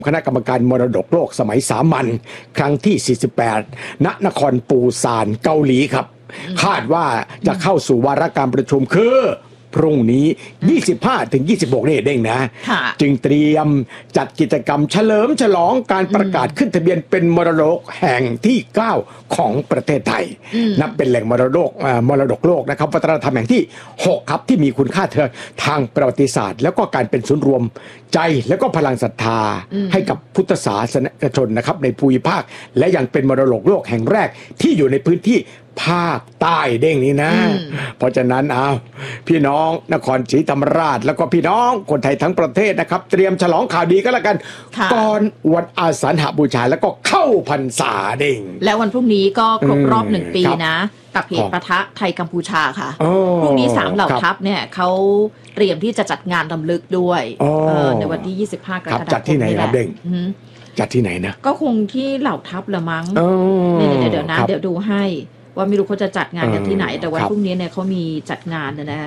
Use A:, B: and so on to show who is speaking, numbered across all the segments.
A: คณะกรรมการมรดกโลกสมัยสามัญครั้งที่48ณนครปูซานเกาหลีครับคาดว่าจะเข้าสู่วาระการประชุมคือพรุ่งนี้ 25-26 นี่เด้งนะจึงเตรียมจัดกิจกรรมเฉลิมฉลองการประกาศขึ้นทะเบียนเป็นมรดกแห่งที่ 9 ของประเทศไทยนับเป็นแหล่งมรดกโลกนะครับวัฒนธรรมแห่งที่ 6 ครับที่มีคุณค่าทางประวัติศาสตร์แล้วก็การเป็นศูนย์รวมใจแล้วก็พลังศรัทธาให้กับพุทธศาสนิกชนนะครับในภูมิภาคและยังเป็นมรดกโลกแห่งแรกที่อยู่ในพื้นที่ภาคใต้เด้งนี้นะเพราะฉะนั้นพี่น้องนครศรีธรรมราชแล้วก็พี่น้องคนไทยทั้งประเทศนะครับเตรียมฉลองข่าวดีก็แล้วกันก่อนวันอาสาฬหบูชาแล้วก็เข้าพรรษาเด้ง
B: แล้ววันพรุ่งนี้ก็ครบรอบ1 ปีนะกับเหตุปะทะไทยกัมพูชาค่ะพรุ่งนี้3เหล่าทัพเนี่ยเขาเตรียมที่จะจัดงานรำลึกด้วยในวันที่25 กรกฎาคม
A: จัดที่ไหนครับเด้งจัดที่ไหนนะ
B: ก็คงที่เหล่าทัพละมั้งเดี๋ยวนะเดี๋ยวดูให้ว่าไม่รู้เขาจะจัดงานกันที่ไหนแต่วันพรุ่งนี้เนี่ยเขามีจัดงานนะ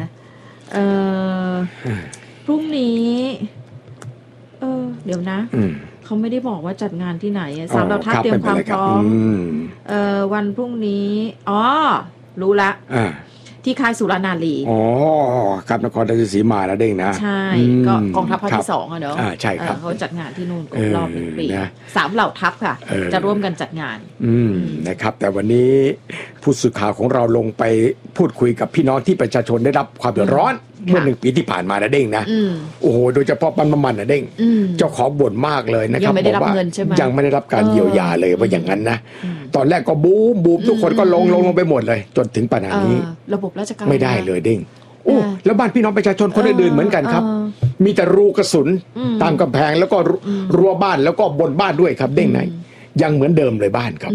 B: พรุ่งนี้เดี๋ยวนะเขาไม่ได้บอกว่าจัดงานที่ไหนสามเหล่าทัพเตรียมความพร้อมวันพรุ่งนี้รู้ละที่ค่ายสุรนารี
A: ครับนครราชสีมาแล้วเด้งนะ
B: ใช่ก็กองทัพภาคที่2เนอะ
A: ใช่ครับ
B: เขาจัดงานที่นู่นครบรอบ1 ปี3เหล่าทัพค่ะจะร่วมกันจัดงาน
A: นะครับแต่วันนี้ผู้สื่อข่าวของเราลงไปพูดคุยกับพี่น้องที่ประชาชนได้รับความเดือดร้อนเมื่อ1 ปีที่ผ่านมานะเด้งนะโอ้โหโดยเฉพาะปั๊มน้ำมันนะเด้งเจ้าของบ่นมากเลยนะครับ
B: บอกว่า
A: ยังไม่ได้รับการเยียวยาเลยว่าอย่างนั้นนะตอนแรกก็บูมทุกคนก็ลงไปหมดเลยจนถึงปัญหานี้
B: ระบบราชการ
A: ไม่ได้เลยเด้งโอ้แล้วบ้านพี่น้องประชาชนคนอื่นๆเหมือนกันครับมีแต่รูกระสุนตามกำแพงแล้วก็รั้วบ้านแล้วก็บนบ้านด้วยครับเด้งไหนยังเหมือนเดิมเลยบ้านครับ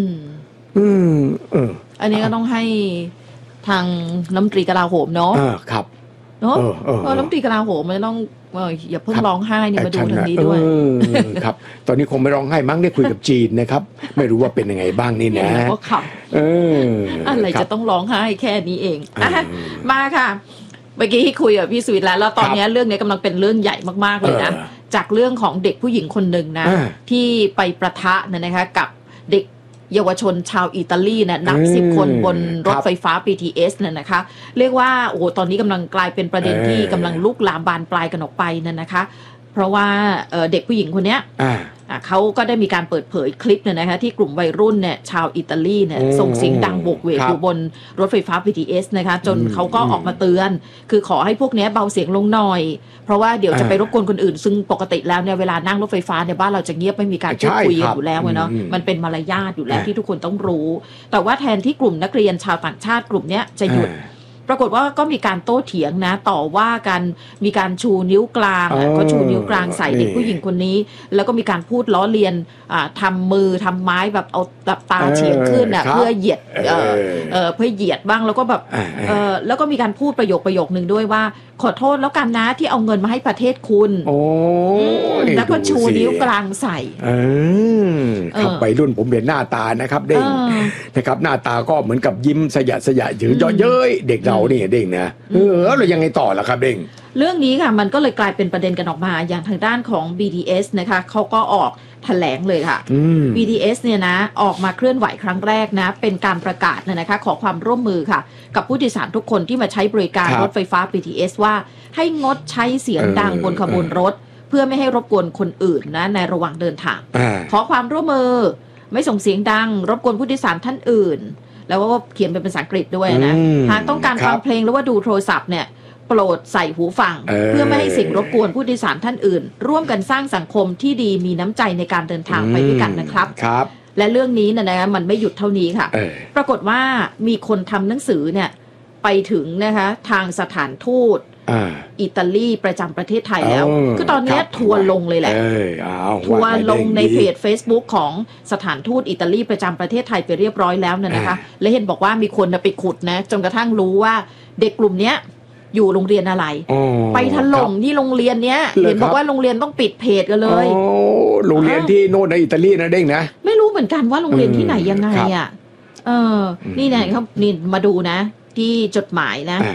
B: อันนี้ก็ต้องให้ทางรัฐมนตรีกลาโหมเนาะ
A: ครับ
B: เนาะรัฐมนตรีกลาโหมมันต้องอย่าเพิ่งร้องไห้นี่มาดูทางนี้ด้วย
A: ครับตอนนี้คงไม่ร้องไห้มั้งได้คุยกับจีนนะครับไม่รู้ว่าเป็นยังไงบ้างนี่นะ
B: ก็ขับอะไรจะต้องร้องไห้แค่นี้เองมาค่ะเมื่อกี้ที่คุยกับพี่สุวิทย์แล้วตอนนี้เรื่องนี้กำลังเป็นเรื่องใหญ่มากๆเลยนะจากเรื่องของเด็กผู้หญิงคนหนึ่งนะที่ไปประทะนะคะกับเด็กเยาวชนชาวอิตาลีนะนับ10 คนบนรถไฟฟ้า BTS เนี่ยนะคะเรียกว่าโอ้ตอนนี้กำลังกลายเป็นประเด็นที่กำลังลุกลามบานปลายกันออกไปนั่นนะคะเพราะว่าเด็กผู้หญิงคนนี้เขาก็ได้มีการเปิดเผยคลิปเนี่ยนะคะที่กลุ่มวัยรุ่นเนี่ยชาวอิตาลีเนี่ยส่งเสียงดังโบกเวกอยู่บนรถไฟฟ้า BTS นะคะจนเขาก็ออกมาเตือนคือขอให้พวกนี้เบาเสียงลงหน่อยเพราะว่าเดี๋ยวจะไปรบกวนคนอื่นซึ่งปกติแล้วเนี่ยเวลานั่งรถไฟฟ้าในบ้านเราจะเงียบไม่มีการพูดคุยกันอยู่แล้วเนาะมันเป็นมารยาทอยู่แล้วที่ทุกคนต้องรู้แต่ว่าแทนที่กลุ่มนักเรียนชาวต่างชาติกลุ่มนี้จะหยุดปรากฏว่าก็มีการโต้เถียงนะต่อว่ากันมีการชูนิ้วกลางเขาชูนิ้วกลางใส่เด็กผู้หญิงคนนี้แล้วก็มีการพูดล้อเลียนทำมือทำไม้แบบเอาตาเฉียงขึ้นเพื่อเหยียดเพื่อเหยียดบ้างแล้วก็แบบแล้วก็มีการพูดประโยคนึงด้วยว่าขอโทษแล้วกันนะที่เอาเงินมาให้ประเทศคุณแล้วก็ชูนิ้วกลางใส่
A: ครับไปรุ่นผมเห็นหน้าตานะครับเด้งนะครับหน้าตาก็เหมือนกับยิ้มสยะยืดเย้ยเด็กเราเนี่ยเด้งนะแล้วยังไงต่อล่ะครับเด้ง
B: เรื่องนี้ค่ะมันก็เลยกลายเป็นประเด็นกันออกมาอย่างทางด้านของ BTS นะคะเขาก็ออกแถลงเลยค่ะ BTS เนี่ยนะออกมาเคลื่อนไหวครั้งแรกนะเป็นการประกาศนะคะขอความร่วมมือค่ะกับผู้โดยสารทุกคนที่มาใช้บริการรถไฟฟ้า BTS ว่าให้งดใช้เสียงดังบนขบวนรถเพื่อไม่ให้รบกวนคนอื่นนะในระหว่างเดินทางขอความร่วมมือไม่ส่งเสียงดังรบกวนผู้โดยสารท่านอื่นแล้วก็เขียนเป็นภาษาอังกฤษด้วยนะหากต้องการฟังเพลงหรือว่าดูโทรศัพท์เนี่ยโปรดใส่หูฟังเพื่อไม่ให้สิ่งรบกวนผู้โดยสารท่านอื่นร่วมกันสร้างสังคมที่ดีมีน้ำใจในการเดินทางไปด้วยกันนะครับและเรื่องนี้นะมันไม่หยุดเท่านี้ค่ะปรากฏว่ามีคนทำหนังสือเนี่ยไปถึงนะคะทางสถานทูตอิตาลีประจำประเทศไทยแล้วคือตอนนี้ทัวร์ลงเลยแหละทัวร์ลงในเพจ Facebook ของสถานทูตอิตาลีประจำประเทศไทยไปเรียบร้อยแล้วนะคะและเห็นบอกว่ามีคนไปขุดนะจนกระทั่งรู้ว่าเด็กกลุ่มนี้อยู่โรงเรียนอะไรไปถล่มที่โรงเรียนเนี้ยเห็นบอกว่าโรงเรียนต้องปิดเพจกันเลย
A: โรงเรียนที่โน่นในอิตาลีนะเด้งนะ
B: ไม่รู้เหมือนกันว่าโรงเรียนที่ไหนยังไงนี่เนี่ยเขานี่มาดูนะที่จดหมายนะ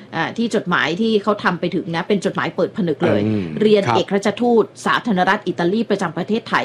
B: ที่จดหมายที่เขาทำไปถึงนะเป็นจดหมายเปิดผนึกเลย
A: อืม
B: เรียน
A: ครับ
B: เอกราชทูตสาธารณรัฐอิตาลีประจำประเทศไทย